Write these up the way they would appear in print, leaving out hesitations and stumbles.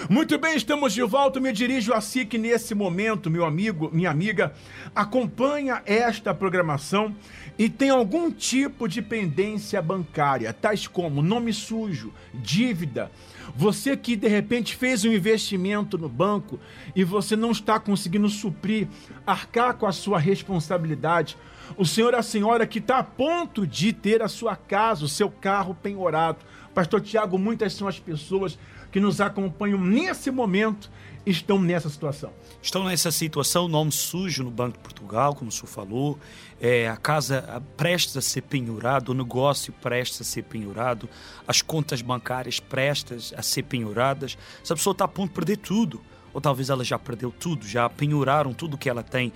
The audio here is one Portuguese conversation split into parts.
Muito bem, estamos de volta. Me dirijo a si que nesse momento, meu amigo, minha amiga, acompanha esta programação e tem algum tipo de pendência bancária, tais como nome sujo, dívida. Você que de repente fez um investimento no banco e você não está conseguindo suprir, arcar com a sua responsabilidade. O senhor e a senhora que está a ponto de ter a sua casa, o seu carro penhorado. Pastor Tiago, muitas são as pessoas que nos acompanham nesse momento, estão nessa situação. Estão nessa situação, nome sujo no Banco de Portugal, como o senhor falou, a casa prestes a ser penhorado, o negócio prestes a ser penhorado, as contas bancárias prestes a ser penhoradas. Essa pessoa está a ponto de perder tudo, ou talvez ela já perdeu tudo, já penhoraram tudo o que ela tem.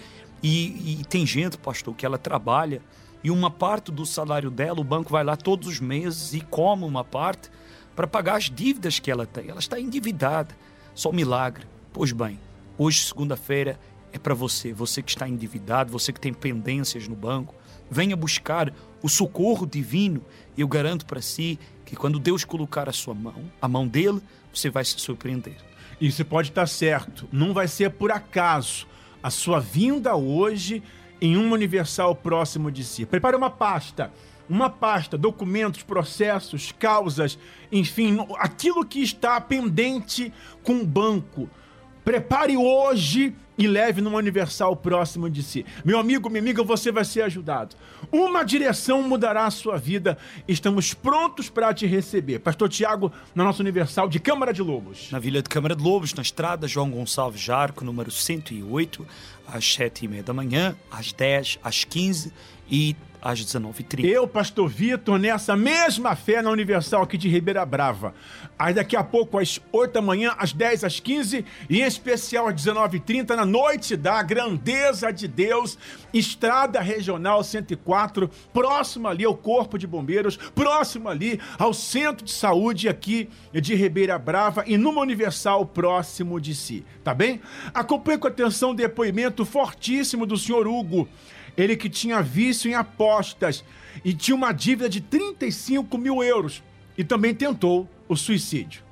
E tem gente, pastor, que ela trabalha e uma parte do salário dela, o banco vai lá todos os meses e come uma parte para pagar as dívidas que ela tem. Ela está endividada. Só um milagre. Pois bem, hoje, segunda-feira, é para você. Você que está endividado, você que tem pendências no banco. Venha buscar o socorro divino. E eu garanto para si que quando Deus colocar a mão dele, você vai se surpreender. Isso pode estar certo. Não vai ser por acaso a sua vinda hoje em uma Universal próximo de si. Prepare uma pasta, documentos, processos, causas, enfim, aquilo que está pendente com o banco. Prepare hoje e leve numa Universal próximo de si. Meu amigo, minha amiga, você vai ser ajudado. Uma direção mudará a sua vida. Estamos prontos para te receber. Pastor Tiago, na nossa Universal de Câmara de Lobos. Na Vila de Câmara de Lobos, na estrada João Gonçalves Jarco, número 108, às 7h30 da manhã, às 10, às 15 e às 19h30. Eu, Pastor Vitor, nessa mesma fé na Universal aqui de Ribeira Brava. Aí daqui a pouco, às 8 da manhã, às 10, às 15 e em especial às 19h30, na Noite da Grandeza de Deus, Estrada Regional 104, próximo ali ao Corpo de Bombeiros, próximo ali ao Centro de Saúde aqui de Ribeira Brava e numa Universal próximo de si, tá bem? Acompanhe com atenção o depoimento fortíssimo do senhor Hugo. Ele que tinha vício em apostas e tinha uma dívida de 35 mil euros e também tentou o suicídio.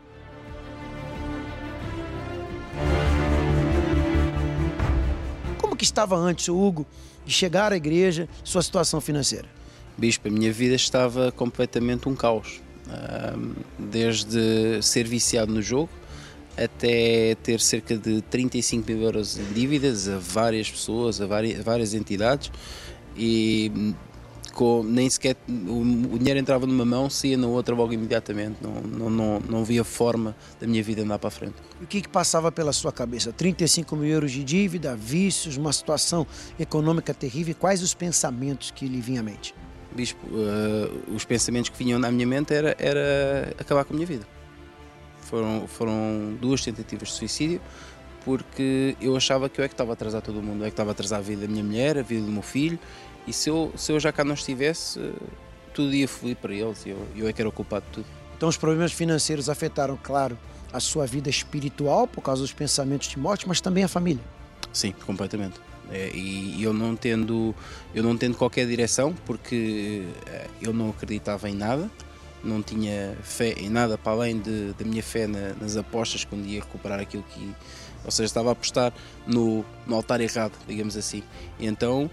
Como que estava antes o Hugo de chegar à igreja, sua situação financeira? Bispo, a minha vida estava completamente um caos. Desde ser viciado no jogo, até ter cerca de 35 mil euros em dívidas a várias pessoas, a várias entidades, e nem sequer o dinheiro entrava numa mão, saía na outra logo imediatamente. Não via forma da minha vida andar para a frente. E o que passava pela sua cabeça? 35 mil euros de dívida, vícios, uma situação econômica terrível. Quais os pensamentos que lhe vinham à mente? Bispo, os pensamentos que vinham na minha mente era acabar com a minha vida. Foram 2 tentativas de suicídio, porque eu achava que eu é que estava a atrasar todo mundo, eu é que estava a atrasar a vida da minha mulher, a vida do meu filho, e se eu já cá não estivesse, tudo ia fluir para eles, e eu é que era o culpado de tudo. Então os problemas financeiros afetaram, claro, a sua vida espiritual, por causa dos pensamentos de morte, mas também a família? Sim, completamente. E eu não tendo qualquer direção, porque eu não acreditava em nada, não tinha fé em nada para além da minha fé nas apostas, quando ia recuperar aquilo que... Ou seja, estava a apostar no altar errado, digamos assim. E então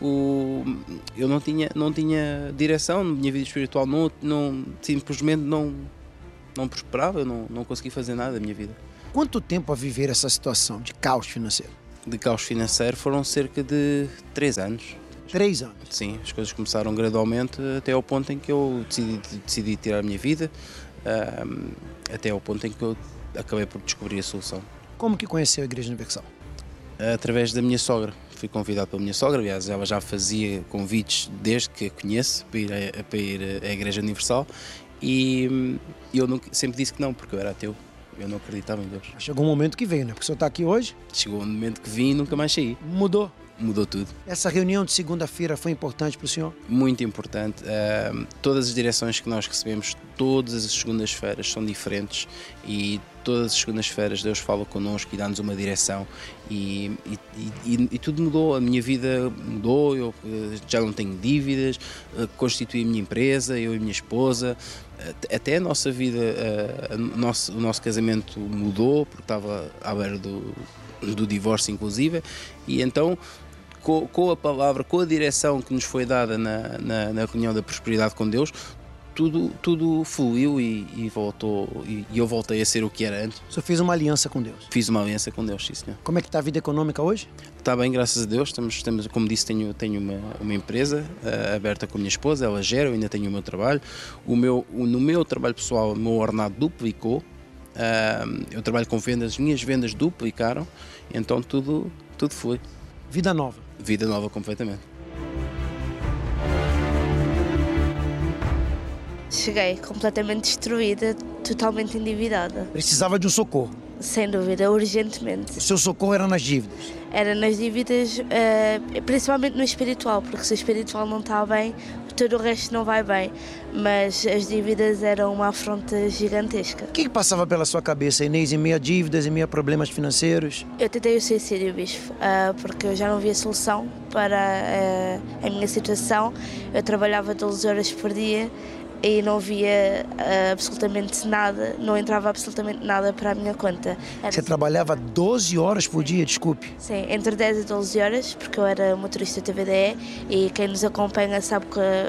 eu não tinha direção, minha vida espiritual simplesmente não prosperava, eu não conseguia fazer nada da minha vida. Quanto tempo a viver essa situação de caos financeiro? De caos financeiro foram cerca de 3 anos. 3 anos? Sim, as coisas começaram gradualmente até ao ponto em que eu decidi tirar a minha vida, até ao ponto em que eu acabei por descobrir a solução. Como que conheceu a Igreja Universal? Através da minha sogra. Fui convidado pela minha sogra, aliás, ela já fazia convites desde que a conheço para ir à Igreja Universal, e eu sempre disse que não, porque eu era ateu. Eu não acreditava em Deus. Chegou um momento que veio, né? Porque o senhor está aqui hoje. Chegou um momento que vim e nunca mais saí. Mudou? mudou tudo. Essa reunião de segunda-feira foi importante para o senhor? Muito importante. Todas as direções que nós recebemos, todas as segundas-feiras são diferentes e todas as segundas-feiras Deus fala connosco e dá-nos uma direção e tudo mudou. A minha vida mudou, eu já não tenho dívidas, constituí a minha empresa, eu e a minha esposa. Até a nossa vida, o nosso casamento mudou, porque estava à beira do divórcio inclusive, e então com a palavra, com a direção que nos foi dada na reunião da prosperidade com Deus, tudo fluiu e voltou, e eu voltei a ser o que era antes. O senhor fez uma aliança com Deus? Fiz uma aliança com Deus, sim, senhor. Como é que está a vida econômica hoje? Está bem, graças a Deus. Temos, como disse, tenho uma empresa aberta com a minha esposa, ela gera, eu ainda tenho o meu trabalho. No meu trabalho pessoal, o meu ordenado duplicou. Eu trabalho com vendas, as minhas vendas duplicaram, então tudo foi. Vida nova. Vida nova completamente. Cheguei completamente destruída, totalmente endividada. Precisava de um socorro. Sem dúvida, urgentemente. O seu socorro era nas dívidas? Era nas dívidas, principalmente no espiritual, porque se o espiritual não está bem, todo o resto não vai bem. Mas as dívidas eram uma afronta gigantesca. O que passava pela sua cabeça, Inês, em meio a dívidas, em meio a problemas financeiros? Eu tentei o suicídio, bispo, porque eu já não via solução para a minha situação. Eu trabalhava 12 horas por dia e não via absolutamente nada, não entrava absolutamente nada para a minha conta. Você trabalhava 12 horas por dia, desculpe? Sim, entre 10 e 12 horas, porque eu era motorista TVDE e quem nos acompanha sabe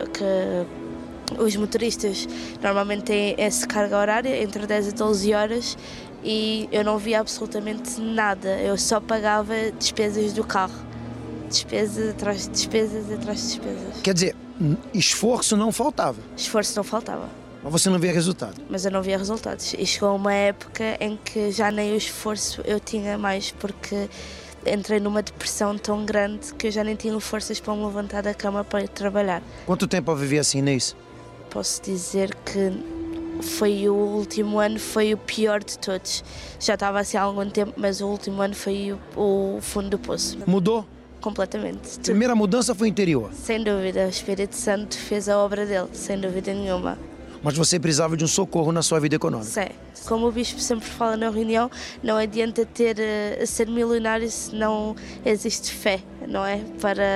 que os motoristas normalmente têm essa carga horária, entre 10 e 12 horas, e eu não via absolutamente nada, eu só pagava despesas do carro. Despesas atrás de despesas atrás de despesas. Quer dizer, esforço não faltava? Esforço não faltava. Mas você não via resultado? Mas eu não via resultados. E chegou uma época em que já nem o esforço eu tinha mais, porque entrei numa depressão tão grande que eu já nem tinha forças para me levantar da cama para ir trabalhar. Quanto tempo eu vivi assim, Inês? Posso dizer que foi o último ano, foi o pior de todos. Já estava assim há algum tempo, mas o último ano foi o fundo do poço. Mudou? Completamente. A primeira mudança foi interior? Sem dúvida, o Espírito Santo fez a obra dele, sem dúvida nenhuma. Mas você precisava de um socorro na sua vida econômica? Sim. Como o bispo sempre fala na reunião, não adianta ser milionário se não existe fé, não é?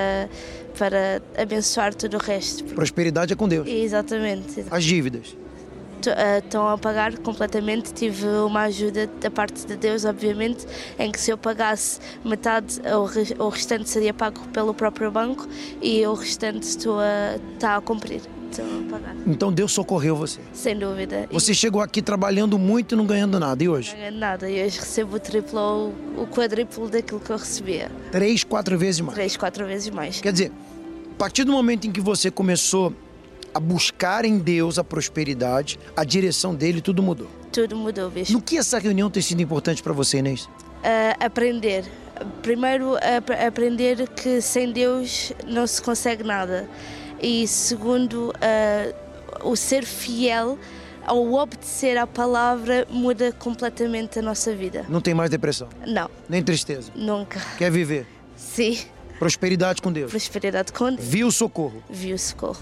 Para abençoar todo o resto. Prosperidade é com Deus. Exatamente. As dívidas? Estão a pagar completamente. Tive uma ajuda da parte de Deus, obviamente, em que se eu pagasse metade, o restante seria pago pelo próprio banco e o restante está a cumprir. Estou a pagar. Então Deus socorreu você? Sem dúvida. Você chegou aqui trabalhando muito e não ganhando nada, e hoje? Não ganhando nada, e hoje recebo o triplo ou o quadriplo daquilo que eu recebia. 3, 4 vezes mais? 3, 4 vezes mais. Quer dizer, a partir do momento em que você começou a buscar em Deus a prosperidade, a direção dele, tudo mudou. Tudo mudou, bicho. No que essa reunião tem sido importante para você, Inês? Aprender. Primeiro, aprender que sem Deus não se consegue nada. E segundo, o ser fiel ao obedecer à palavra muda completamente a nossa vida. Não tem mais depressão? Não. Nem tristeza? Nunca. Quer viver? Sim. Prosperidade com Deus? Prosperidade com Deus. Viu o socorro? Viu o socorro.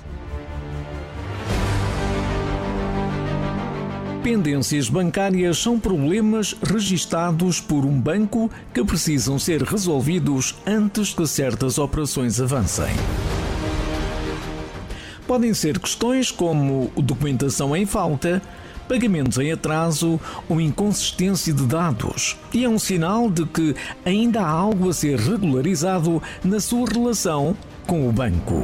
Pendências bancárias são problemas registados por um banco que precisam ser resolvidos antes que certas operações avancem. Podem ser questões como documentação em falta, pagamentos em atraso ou inconsistência de dados, e é um sinal de que ainda há algo a ser regularizado na sua relação com o banco.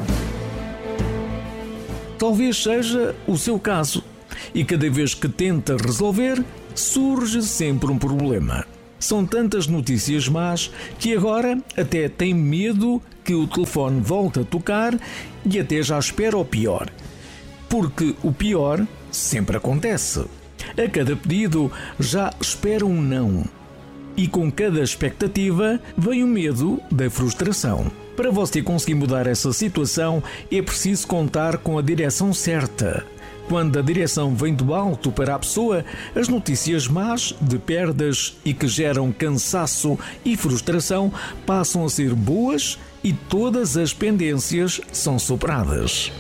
Talvez seja o seu caso. E cada vez que tenta resolver, surge sempre um problema. São tantas notícias más que agora até tem medo que o telefone volte a tocar e até já espera o pior. Porque o pior sempre acontece. A cada pedido já espera um não. E com cada expectativa vem o medo da frustração. Para você conseguir mudar essa situação, é preciso contar com a direção certa. quando a direção vem do alto para a pessoa, as notícias más de perdas e que geram cansaço e frustração passam a ser boas e todas as pendências são superadas.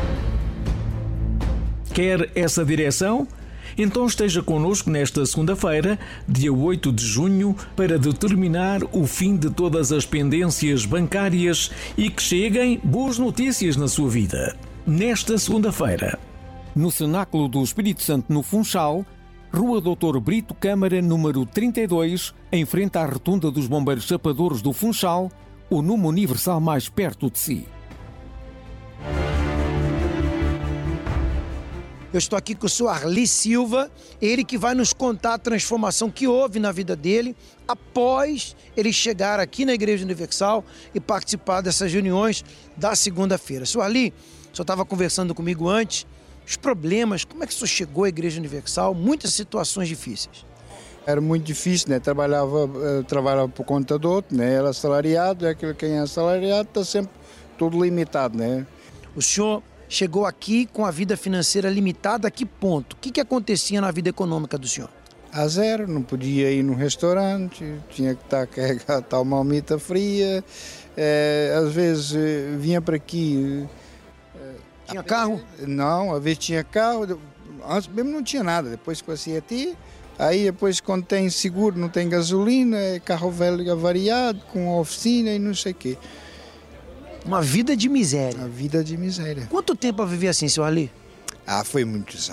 Quer essa direção? Então esteja connosco nesta segunda-feira, dia 8 de junho, para determinar o fim de todas as pendências bancárias e que cheguem boas notícias na sua vida. Nesta segunda-feira, no Cenáculo do Espírito Santo, no Funchal, Rua Doutor Brito Câmara, número 32, em frente à Rotunda dos Bombeiros Chapadores do Funchal, o número universal mais perto de si. Eu estou aqui com o senhor Arli Silva, ele que vai nos contar a transformação que houve na vida dele após ele chegar aqui na Igreja Universal e participar dessas reuniões da segunda-feira. Senhor Arli, o senhor estava conversando comigo antes, os problemas, como é que o senhor chegou à Igreja Universal? Muitas situações difíceis. Era muito difícil, né? Trabalhava por conta do outro, né? Era assalariado, e aquele quem é assalariado está sempre tudo limitado, né? O senhor chegou aqui com a vida financeira limitada a que ponto? O que acontecia na vida econômica do senhor? A zero, não podia ir num restaurante, tinha que estar a carregar tal marmita fria, às vezes vinha para aqui... Tinha carro? Não, às vezes tinha carro, antes mesmo não tinha nada, depois que passei a ter, aí depois quando tem seguro, não tem gasolina, é carro velho avariado, com oficina e não sei o quê. Uma vida de miséria. A vida de miséria. Quanto tempo eu vivi assim, senhor Arli? Foi muitos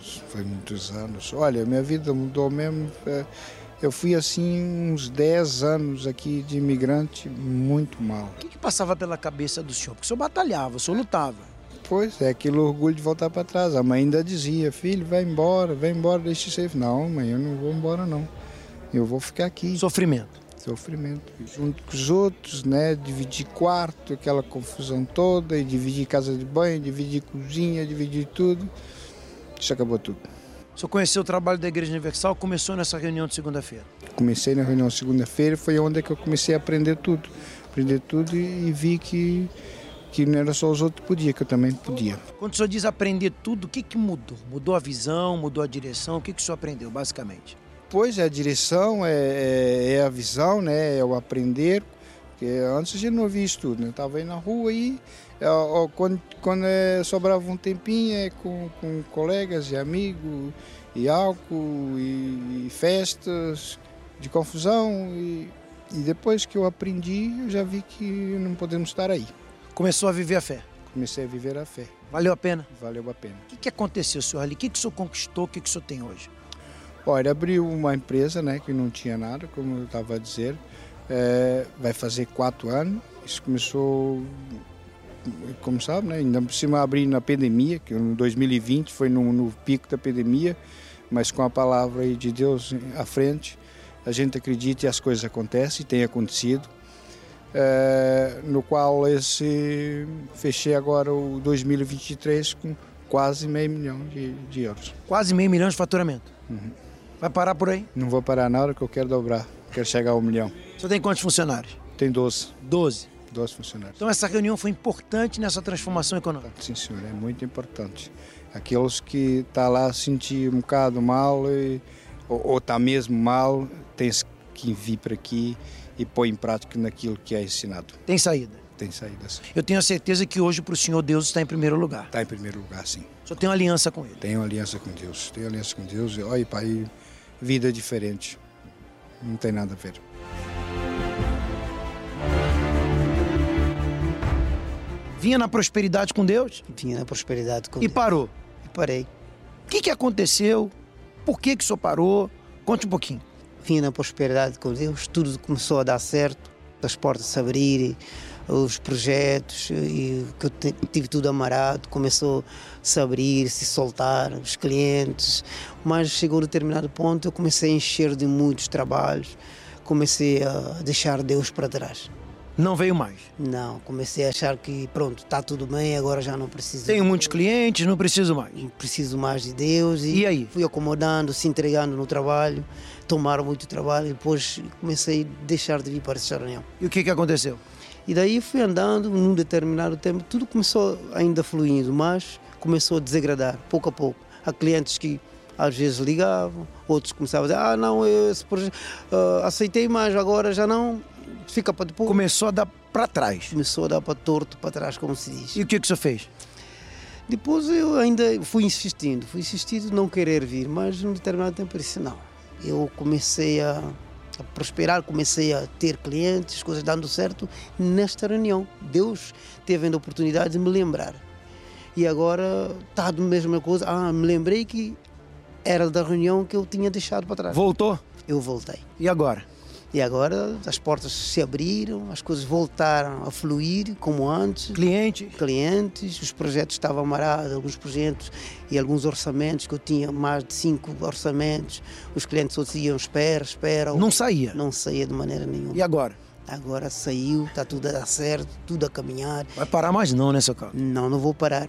anos. Olha, minha vida mudou mesmo. Eu fui assim uns 10 anos aqui de imigrante, muito mal. O que passava pela cabeça do senhor? Porque o senhor batalhava, o senhor lutava. Pois, é aquele orgulho de voltar para trás. A mãe ainda dizia, filho, vai embora, deixa isso aí. Não, mãe, eu não vou embora não. Eu vou ficar aqui. Sofrimento. Junto com os outros, né? Dividir quarto, aquela confusão toda, e dividir casa de banho, dividir cozinha, dividir tudo. Isso acabou tudo. O senhor conheceu o trabalho da Igreja Universal, começou nessa reunião de segunda-feira? Comecei na reunião de segunda-feira, foi onde que eu comecei a aprender tudo. E vi que não era só os outros que podiam, que eu também podia. Quando o senhor diz aprender tudo, o que mudou? Mudou a visão, mudou a direção? O que o senhor aprendeu, basicamente? Pois é, a direção, é a visão, né? É o aprender, porque antes a gente não ouvia isso tudo, né? Estava aí na rua e quando sobrava um tempinho com colegas e amigos, e álcool, e festas, de confusão, e depois que eu aprendi, eu já vi que não podemos estar aí. Começou a viver a fé? Comecei a viver a fé. Valeu a pena? Valeu a pena. O que aconteceu, senhor Arli? O que o senhor conquistou, o que o senhor tem hoje? Olha, abriu uma empresa, né, que não tinha nada, como eu estava a dizer, vai fazer 4 anos. Isso começou, como sabe, né, ainda por cima abri na pandemia, que em 2020 foi no pico da pandemia, mas com a palavra de Deus à frente, a gente acredita e as coisas acontecem, e tem acontecido. No qual fechei agora o 2023 com quase $500 mil. Quase $500 mil de faturamento? Uhum. Vai parar por aí? Não vou parar na hora que eu quero dobrar. Quero chegar a $1 milhão. O senhor tem quantos funcionários? Tem 12. 12? 12 funcionários. Então essa reunião foi importante nessa transformação econômica? Sim, senhor, é muito importante. Aqueles que estão lá sentir um bocado mal ou está mesmo mal, tem que vir para aqui e pôr em prática naquilo que é ensinado. Tem saída? Tem saída, sim. Eu tenho a certeza que hoje para o senhor Deus está em primeiro lugar. Está em primeiro lugar, sim. O senhor tem uma aliança com ele? Tenho aliança com Deus. E olha, pai, vida diferente. Não tem nada a ver. Vinha na prosperidade com Deus? Vinha na prosperidade com E Deus. parou? E parei. O que aconteceu? Por que o senhor parou? Conte um pouquinho. Vinha na prosperidade com Deus, tudo começou a dar certo, as portas se abrirem, os projetos, e que eu tive tudo amarrado, começou a se abrir, se soltar, os clientes, mas chegou a um determinado ponto, eu comecei a encher de muitos trabalhos, comecei a deixar Deus para trás. Não veio mais? Não, comecei a achar que pronto, está tudo bem, agora já não preciso. Tenho muitos clientes, não preciso mais. Não preciso mais de Deus. E aí? Fui acomodando, se entregando no trabalho, tomaram muito trabalho, e depois comecei a deixar de vir para essa reunião. E o que aconteceu? E daí fui andando, num determinado tempo, tudo começou ainda fluindo, mas começou a desagradar, pouco a pouco. Há clientes que às vezes ligavam, outros começavam a dizer, não, esse projeto, aceitei, mas agora já não, fica para depois. Começou a dar para trás. Começou a dar para torto, para trás, como se diz. E o que o senhor fez? Depois eu ainda fui insistindo, não querer vir, mas num determinado tempo eu disse não. Eu comecei a prosperar, comecei a ter clientes, as coisas dando certo nesta reunião. Deus teve a oportunidade de me lembrar. E agora está a mesma coisa. Me lembrei que era da reunião que eu tinha deixado para trás. Voltou? Eu voltei. E agora? E agora as portas se abriram, as coisas voltaram a fluir como antes. Clientes, os projetos estavam amarrados, alguns projetos e alguns orçamentos, que eu tinha mais de 5 orçamentos. Os clientes só diziam espera. Não saía? Não saía de maneira nenhuma. E agora? Agora saiu, está tudo a dar certo, tudo a caminhar. Vai parar mais não, né, seu Carlos? Não vou parar.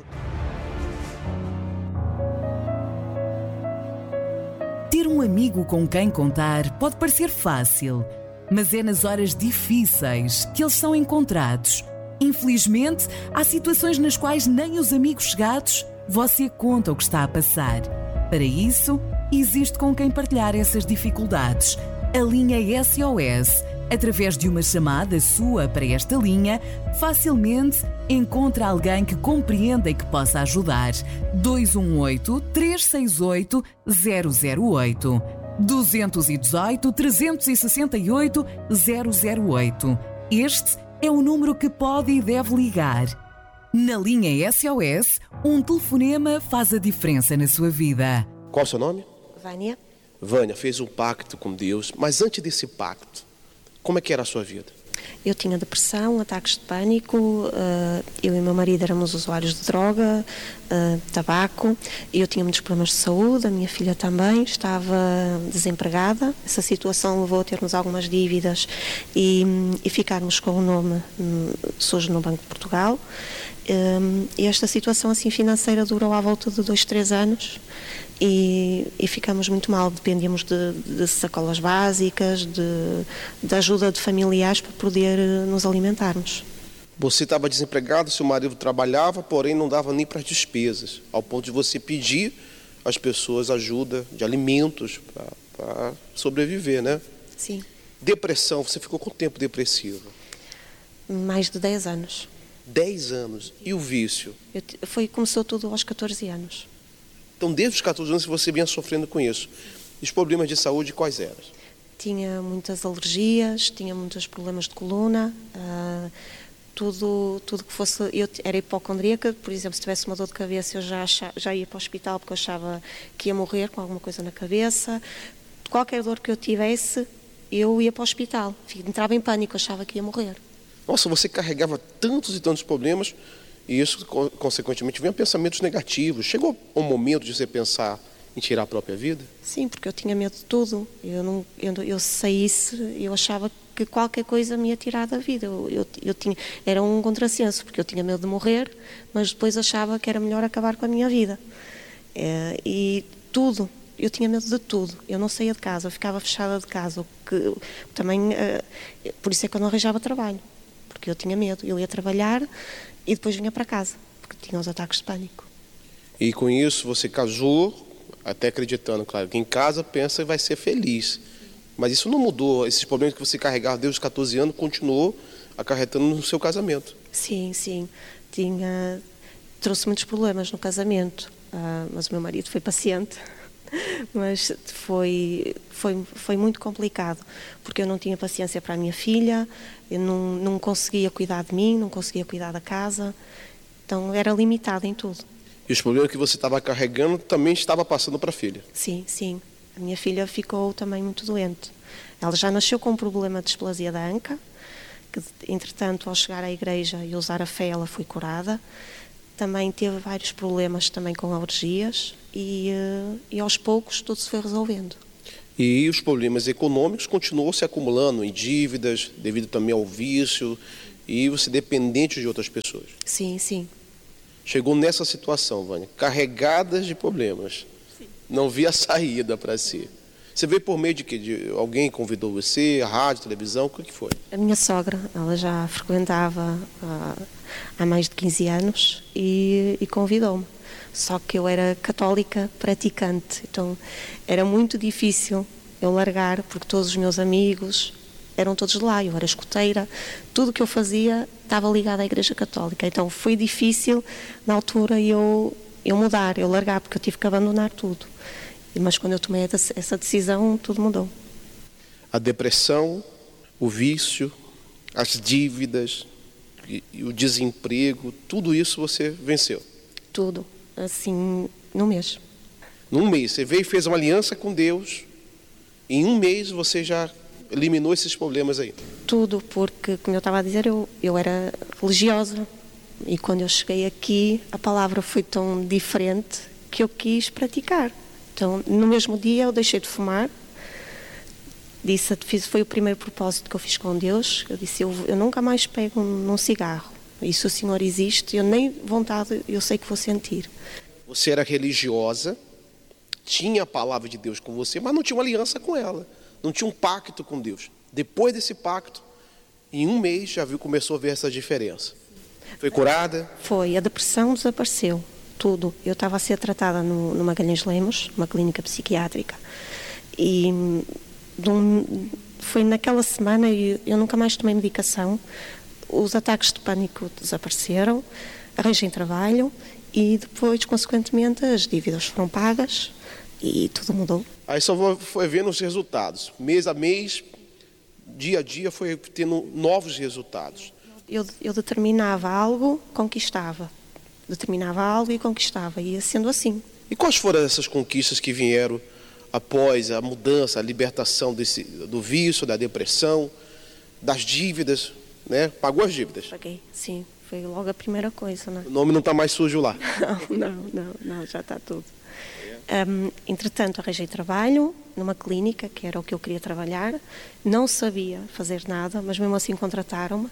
Ter um amigo com quem contar pode parecer fácil, mas é nas horas difíceis que eles são encontrados. Infelizmente, há situações nas quais nem os amigos chegados você conta o que está a passar. Para isso, existe com quem partilhar essas dificuldades. A linha SOS. Através de uma chamada sua para esta linha, facilmente encontra alguém que compreenda e que possa ajudar. 218-368-008. 218-368-008. Este é o número que pode e deve ligar. Na linha SOS, um telefonema faz a diferença na sua vida. Qual o seu nome? Vânia. Vânia fez um pacto com Deus, mas antes desse pacto, como é que era a sua vida? Eu tinha depressão, ataques de pânico, eu e meu marido éramos usuários de droga, tabaco, eu tinha muitos problemas de saúde, a minha filha também estava desempregada. Essa situação levou a termos algumas dívidas e ficarmos com o nome sujo no Banco de Portugal. E esta situação assim financeira durou à volta de 2-3 anos. E ficamos muito mal, dependíamos de sacolas básicas, de ajuda de familiares para poder nos alimentarmos. Você estava desempregado, seu marido trabalhava, porém não dava nem para as despesas, ao ponto de você pedir às pessoas ajuda de alimentos para sobreviver, né? Sim. Depressão, você ficou quanto tempo depressiva? Mais de 10 anos. 10 anos. E o vício? Começou tudo aos 14 anos. Então, desde os 14 anos você vinha sofrendo com isso. E os problemas de saúde quais eram? Tinha muitas alergias, tinha muitos problemas de coluna, tudo que fosse... Eu era hipocondríaca, por exemplo, se tivesse uma dor de cabeça eu já ia para o hospital porque eu achava que ia morrer com alguma coisa na cabeça. Qualquer dor que eu tivesse, eu ia para o hospital. Entrava em pânico, achava que ia morrer. Nossa, você carregava tantos e tantos problemas... E isso, consequentemente, vinha pensamentos negativos. Chegou um momento de você pensar em tirar a própria vida? Sim, porque eu tinha medo de tudo. Eu saísse, eu achava que qualquer coisa me ia tirar da vida. Era um contrassenso, porque eu tinha medo de morrer, mas depois achava que era melhor acabar com a minha vida. E tudo, eu tinha medo de tudo. Eu não saía de casa, eu ficava fechada de casa. Por isso é que eu não arranjava trabalho, porque eu tinha medo. Eu ia trabalhar... E depois vinha para casa, porque tinha os ataques de pânico. E com isso você casou, até acreditando, claro, que em casa pensa que vai ser feliz. Mas isso não mudou, esses problemas que você carregava desde os 14 anos continuou acarretando no seu casamento. Sim. Trouxe muitos problemas no casamento, mas o meu marido foi paciente. Mas foi muito complicado, porque eu não tinha paciência para a minha filha, eu não conseguia cuidar de mim, não conseguia cuidar da casa, então era limitada em tudo. E os problemas que você estava carregando também estava passando para a filha? Sim. A minha filha ficou também muito doente. Ela já nasceu com um problema de displasia da anca, que entretanto ao chegar à igreja e usar a fé ela foi curada. Também teve vários problemas também com alergias e aos poucos tudo se foi resolvendo. E os problemas econômicos continuam se acumulando em dívidas, devido também ao vício, e você dependente de outras pessoas. Sim. Chegou nessa situação, Vânia, carregadas de problemas. Sim. Não via saída para si. Você veio por meio de quê? De alguém convidou você, rádio, televisão, o que foi? A minha sogra, ela já frequentava há mais de 15 anos e convidou-me. Só que eu era católica praticante, então era muito difícil eu largar, porque todos os meus amigos eram todos de lá, eu era escoteira, tudo o que eu fazia estava ligado à Igreja Católica, então foi difícil na altura eu mudar, eu largar, porque eu tive que abandonar tudo. Mas quando eu tomei essa decisão, tudo mudou. A depressão, o vício, as dívidas e o desemprego, tudo isso você venceu? Tudo, assim, num mês. Num mês, você veio e fez uma aliança com Deus, em um mês você já eliminou esses problemas aí? Tudo, porque, como eu estava a dizer, eu era religiosa e quando eu cheguei aqui a palavra foi tão diferente que eu quis praticar. Então, no mesmo dia eu deixei de fumar, foi o primeiro propósito que eu fiz com Deus, eu disse, eu nunca mais pego num cigarro, e se o Senhor existe, eu nem vontade, eu sei que vou sentir. Você era religiosa, tinha a palavra de Deus com você, mas não tinha uma aliança com ela, não tinha um pacto com Deus. Depois desse pacto, em um mês já começou a ver essa diferença. Foi curada? Foi, a depressão desapareceu, tudo. Eu estava a ser tratada no Magalhães Lemos, uma clínica psiquiátrica, e foi naquela semana eu nunca mais tomei medicação, os ataques de pânico desapareceram, arranjei trabalho e depois, consequentemente, as dívidas foram pagas e tudo mudou. Aí só foi vendo os resultados, mês a mês, dia a dia foi tendo novos resultados. Eu determinava algo, conquistava. Determinava algo e conquistava, ia sendo assim. E quais foram essas conquistas que vieram após a mudança, a libertação do vício, da depressão, das dívidas, né? Pagou as dívidas? Paguei, sim. Foi logo a primeira coisa, né? O nome não está mais sujo lá? Não, já está tudo. Entretanto, arranjei trabalho numa clínica, que era o que eu queria trabalhar. Não sabia fazer nada, mas mesmo assim contrataram-me.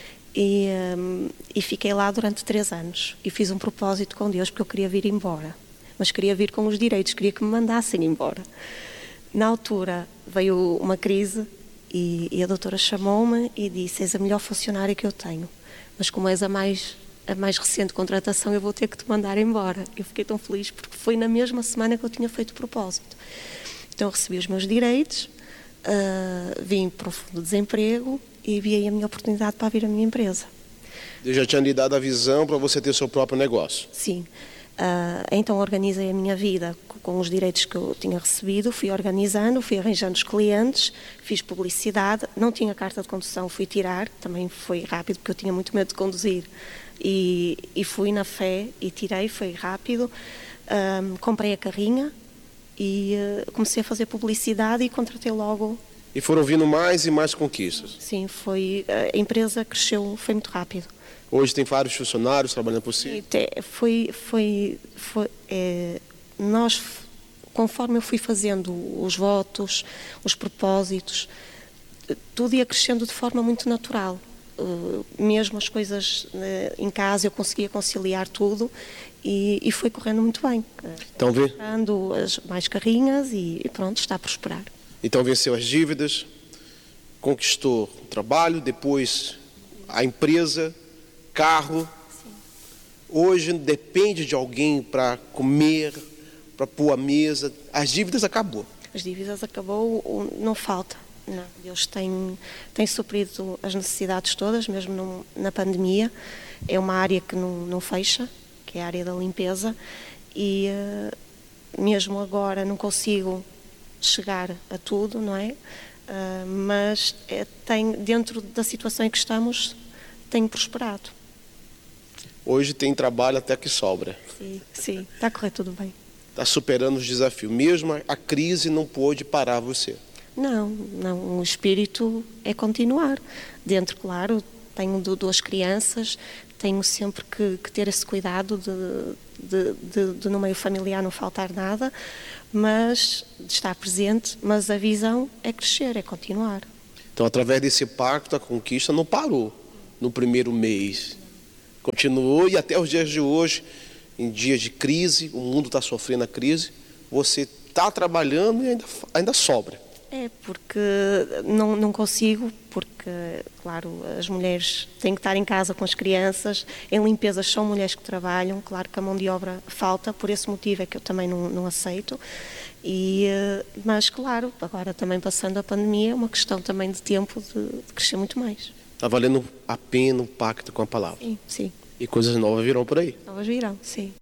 E fiquei lá durante 3 anos. E fiz um propósito com Deus, porque eu queria vir embora. Mas queria vir com os direitos, queria que me mandassem embora. Na altura veio uma crise e a doutora chamou-me e disse, és a melhor funcionária que eu tenho, mas como és a mais recente contratação, eu vou ter que te mandar embora. Eu fiquei tão feliz porque foi na mesma semana que eu tinha feito o propósito. Então eu recebi os meus direitos, vim para o fundo de desemprego e vi aí a minha oportunidade para abrir a minha empresa. Deus já tinha lhe dado a visão para você ter o seu próprio negócio? Sim. Então organizei a minha vida com os direitos que eu tinha recebido, fui organizando, fui arranjando os clientes, fiz publicidade, não tinha carta de condução, fui tirar, também foi rápido porque eu tinha muito medo de conduzir e fui na fé e tirei, foi rápido, comprei a carrinha e comecei a fazer publicidade e contratei logo. E foram vindo mais e mais conquistas? Sim, a empresa cresceu, foi muito rápido. Hoje tem vários funcionários trabalhando por si? Nós, conforme eu fui fazendo os votos, os propósitos, tudo ia crescendo de forma muito natural. Mesmo as coisas em casa eu conseguia conciliar tudo e foi correndo muito bem. Então, comprando mais carrinhas e pronto, está a prosperar. Então venceu as dívidas, conquistou o trabalho, depois a empresa, carro. Sim. Hoje depende de alguém para comer, para pôr a mesa. As dívidas acabou. As dívidas acabou, não falta. Não. Deus tem suprido as necessidades todas, mesmo na pandemia. É uma área que não fecha, que é a área da limpeza. E mesmo agora não consigo chegar a tudo, não é? Mas dentro da situação em que estamos, tem prosperado. Hoje tem trabalho até que sobra. Sim, está a correr tudo bem. Está superando os desafios. Mesmo a crise não pôde parar você. Não, o espírito é continuar. Dentro, claro, tenho 2 crianças, tenho sempre que ter esse cuidado de no meio familiar não faltar nada, mas de estar presente, mas a visão é crescer, é continuar. Então, através desse pacto, a conquista não parou no primeiro mês. Continuou e até os dias de hoje, em dias de crise, o mundo está sofrendo a crise, você está trabalhando e ainda sobra. É, porque não consigo, porque, claro, as mulheres têm que estar em casa com as crianças, em limpezas são mulheres que trabalham, claro que a mão de obra falta, por esse motivo é que eu também não aceito, mas, claro, agora também passando a pandemia, é uma questão também de tempo de crescer muito mais. Está valendo a pena o pacto com a palavra. Sim, sim. E coisas novas virão por aí. Novas virão, sim.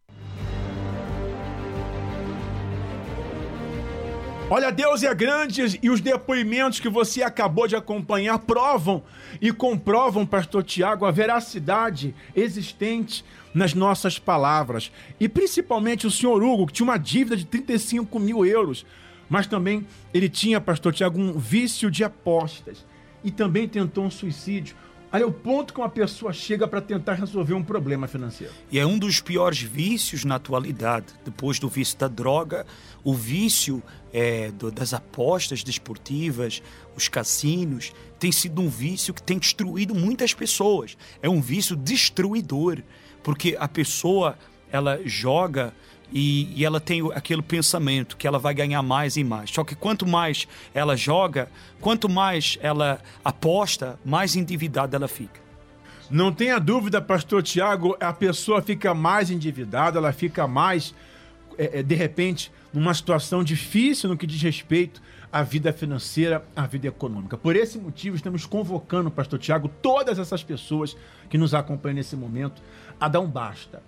Olha, Deus é grande e os depoimentos que você acabou de acompanhar provam e comprovam, pastor Tiago, a veracidade existente nas nossas palavras. E principalmente o senhor Hugo, que tinha uma dívida de 35 mil euros, mas também ele tinha, pastor Tiago, um vício de apostas e também tentou um suicídio. Olha o ponto que uma pessoa chega para tentar resolver um problema financeiro. E é um dos piores vícios na atualidade. Depois do vício da droga, o vício das apostas desportivas, os cassinos, tem sido um vício que tem destruído muitas pessoas. É um vício destruidor, porque a pessoa, ela joga e ela tem aquele pensamento que ela vai ganhar mais e mais. Só que quanto mais ela joga, quanto mais ela aposta, mais endividada ela fica. Não tenha dúvida, pastor Tiago, a pessoa fica mais endividada, ela fica mais, de repente, numa situação difícil no que diz respeito à vida financeira, à vida econômica. Por esse motivo, estamos convocando, pastor Tiago, todas essas pessoas que nos acompanham nesse momento, a dar um basta.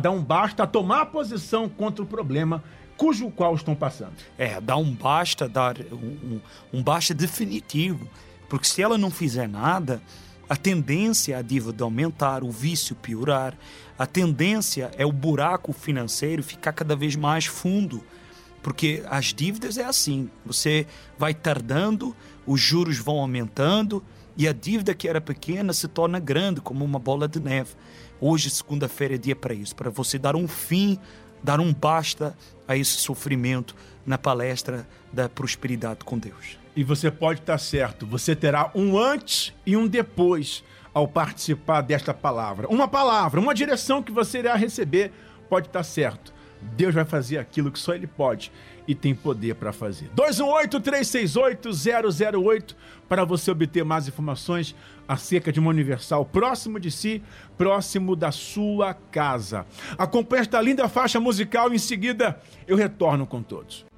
A tomar posição contra o problema cujo qual estão passando. Dar um basta, dar um basta definitivo. Porque se ela não fizer nada, a tendência é a dívida aumentar, o vício piorar, a tendência é o buraco financeiro ficar cada vez mais fundo. Porque as dívidas é assim, você vai tardando, os juros vão aumentando e a dívida que era pequena se torna grande, como uma bola de neve. Hoje, segunda-feira, é dia para isso, para você dar um fim, dar um basta a esse sofrimento na palestra da prosperidade com Deus. E você pode estar certo, você terá um antes e um depois ao participar desta palavra. Uma direção que você irá receber, pode estar certo. Deus vai fazer aquilo que só Ele pode e tem poder para fazer. 218-368-008 para você obter mais informações acerca de uma Universal próximo de si, próximo da sua casa. Acompanhe esta linda faixa musical e em seguida eu retorno com todos.